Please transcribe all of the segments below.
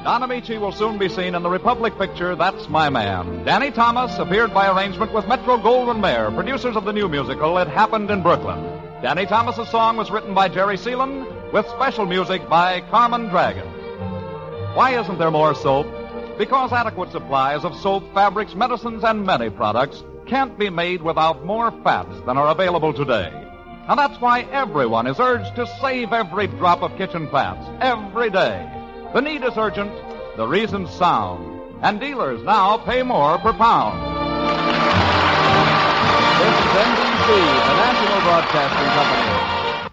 Don Amici will soon be seen in the Republic picture, That's My Man. Danny Thomas appeared by arrangement with Metro-Goldwyn-Mayer, producers of the new musical, It Happened in Brooklyn. Danny Thomas's song was written by Jerry Seelan, with special music by Carmen Dragon. Why isn't there more soap? Because adequate supplies of soap, fabrics, medicines, and many products can't be made without more fats than are available today. And that's why everyone is urged to save every drop of kitchen fats, every day. The need is urgent, the reason's sound, and dealers now pay more per pound. This is NBC, the National Broadcasting Company.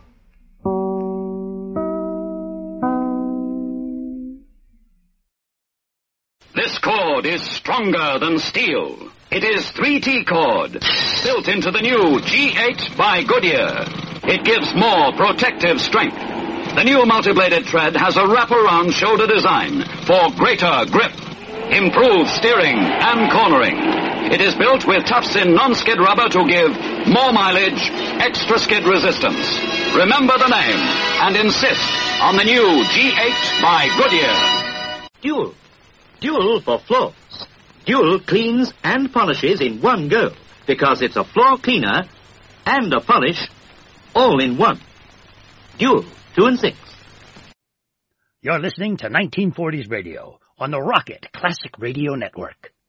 This cord is stronger than steel. It is 3T cord, built into the new G8 by Goodyear. It gives more protective strength. The new multi-bladed thread has a wraparound shoulder design for greater grip, improved steering and cornering. It is built with tough-in non-skid rubber to give more mileage, extra skid resistance. Remember the name and insist on the new G8 by Goodyear. Dual. Dual for floors. Dual cleans and polishes in one go because it's a floor cleaner and a polish all in one. Dual 2 and 6. You're listening to 1940s Radio on the Rocket Classic Radio Network.